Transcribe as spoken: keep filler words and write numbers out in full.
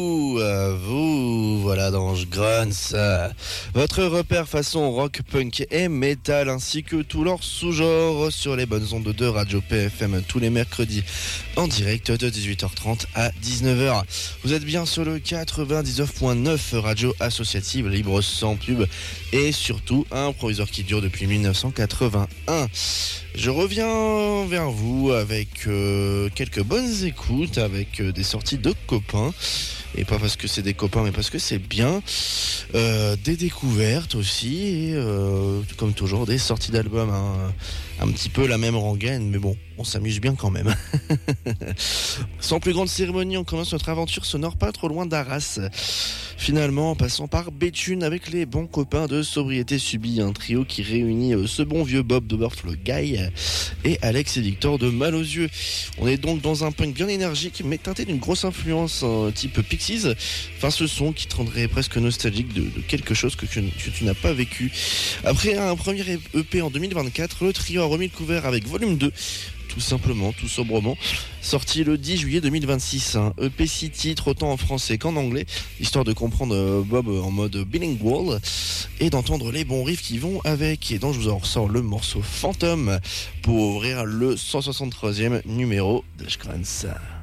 À vous, voilà dans Grunts, votre repère façon rock, punk et metal, ainsi que tous leurs sous-genres sur les bonnes ondes de Radio P F M tous les mercredis en direct de dix-huit heures trente à dix-neuf heures. Vous êtes bien sur le quatre-vingt-dix-neuf point neuf, radio associative libre sans pub et surtout un proviseur qui dure depuis dix-neuf cent quatre-vingt-un. Je reviens vers vous avec euh, quelques bonnes écoutes, avec euh, des sorties de copains. Et pas parce que c'est des copains, mais parce que c'est bien. Euh, des découvertes aussi, et euh, comme toujours, des sorties d'albums. Hein. Un petit peu la même rengaine, mais bon, on s'amuse bien quand même. Sans plus grande cérémonie, on commence notre aventure sonore pas trop loin d'Arras. Finalement, en passant par Béthune avec les bons copains de Sobriété Subie, un trio qui réunit ce bon vieux Bob d'Oberflow Guy et Alex et Victor de Mal aux Yeux. On est donc dans un punk bien énergique, mais teinté d'une grosse influence hein, type Pixies. Enfin, ce son qui te rendrait presque nostalgique de, de quelque chose que tu, que tu n'as pas vécu. Après un premier E P en deux mille vingt-quatre, le trio a remis le couvert avec Volume deux. Tout simplement, tout sobrement, sorti le dix juillet deux mille vingt-six, un E P six titres autant en français qu'en anglais, histoire de comprendre Bob en mode bilingual et d'entendre les bons riffs qui vont avec, et dont je vous en ressors le morceau Phantom pour ouvrir le cent soixante-troisième numéro de Grunts.